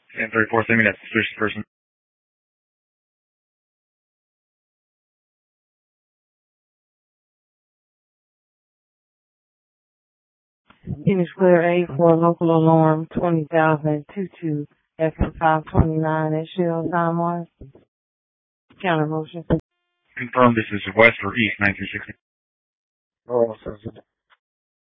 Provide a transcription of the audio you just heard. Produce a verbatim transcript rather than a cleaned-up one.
ten thirty-four, send me that suspicious person. Phoenix Clear eight for local alarm twenty thousand two-two F five twenty-nine at Shell time wise. Counter motion. Confirm this is west or east nineteen sixty. Oh,